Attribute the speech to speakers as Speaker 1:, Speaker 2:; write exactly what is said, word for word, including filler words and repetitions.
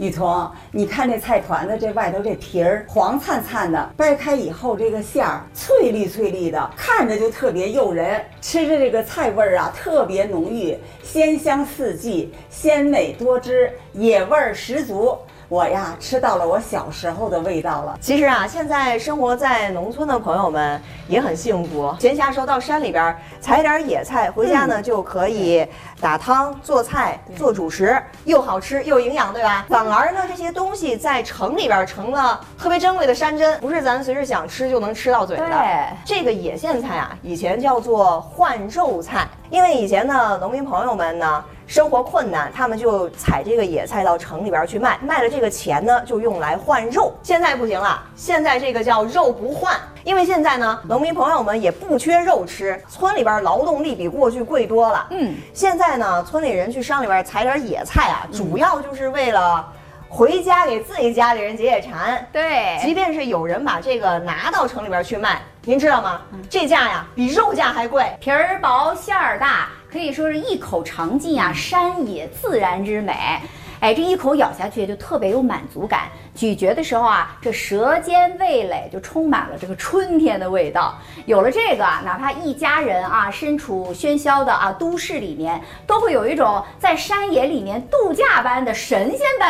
Speaker 1: 雨桐，你看这菜团子这外头这皮儿黄灿灿的，掰开以后这个馅儿翠绿翠绿的，看着就特别诱人。吃着这个菜味儿啊，特别浓郁，鲜香四季，鲜美多汁，野味儿十足。我呀，吃到了我小时候的味道了。
Speaker 2: 其实啊，现在生活在农村的朋友们也很幸福，闲暇时候到山里边采点野菜，回家呢、嗯、就可以打汤、做菜、做主食，又好吃又营养，对吧？反而呢，这些东西在城里边成了特别珍贵的山珍，不是咱随时想吃就能吃到嘴的。
Speaker 3: 对，
Speaker 2: 这个野苋菜啊，以前叫做换肉菜，因为以前呢，农民朋友们呢。生活困难，他们就采这个野菜到城里边去卖，卖了这个钱呢，就用来换肉。现在不行了，现在这个叫肉不换，因为现在呢，农民朋友们也不缺肉吃，村里边劳动力比过去贵多了。嗯，现在呢，村里人去山里边采点野菜啊，主要就是为了回家给自己家里人解解馋。
Speaker 3: 对，
Speaker 2: 即便是有人把这个拿到城里边去卖，您知道吗？嗯、这价呀，比肉价还贵，
Speaker 3: 皮儿薄馅儿大。可以说是一口尝尽啊，山野自然之美。哎，这一口咬下去就特别有满足感，咀嚼的时候啊，这舌尖味蕾就充满了这个春天的味道。有了这个，哪怕一家人啊身处喧嚣的啊都市里面，都会有一种在山野里面度假般的神仙般